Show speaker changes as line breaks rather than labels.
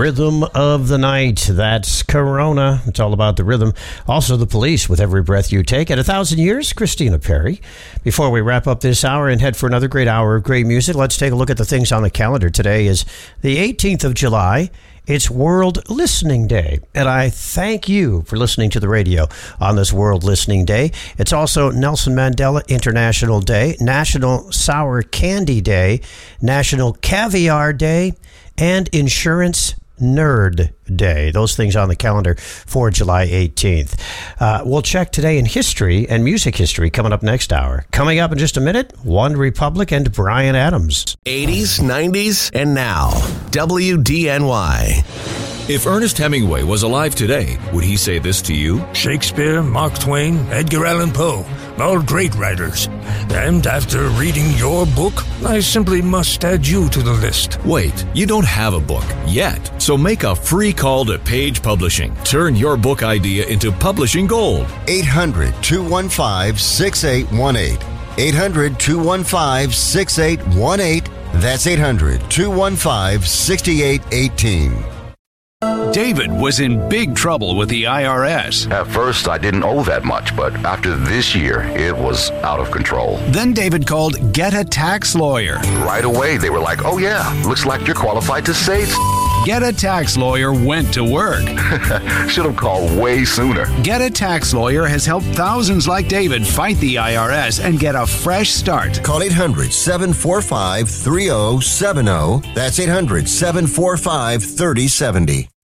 Rhythm of the Night. That's Corona. It's all about the rhythm. Also, The Police, With Every Breath You Take. At 1,000 Years, Christina Perri. Before we wrap up this hour and head for another great hour of great music, let's take a look at the things on the calendar. Today is the 18th of July. It's World Listening Day, and I thank you for listening to the radio on this World Listening Day. It's also Nelson Mandela International Day, National Sour Candy Day, National Caviar Day, and Insurance Nerd Day. Those things on the calendar for July 18th. We'll check today in history and music history coming up next hour. Coming up in just a minute, One Republic and Bryan Adams.
80s, 90s, and now. WDNY.
If Ernest Hemingway was alive today, would he say this to you?
Shakespeare, Mark Twain, Edgar Allan Poe, all great writers. And after reading your book, I simply must add you to the list.
Wait, you don't have a book yet. So make a free call to Page Publishing. Turn your book idea into publishing gold.
800-215-6818. 800-215-6818. That's 800-215-6818.
David was in big trouble with the IRS.
At first, I didn't owe that much, but after this year, it was out of control.
Then David called Get a Tax Lawyer.
Right away, they were like, oh yeah, looks like you're qualified to say
Get a Tax Lawyer went to work.
Should have called way sooner.
Get a Tax Lawyer has helped thousands like David fight the IRS and get a fresh start.
Call 800-745-3070. That's 800-745-3070.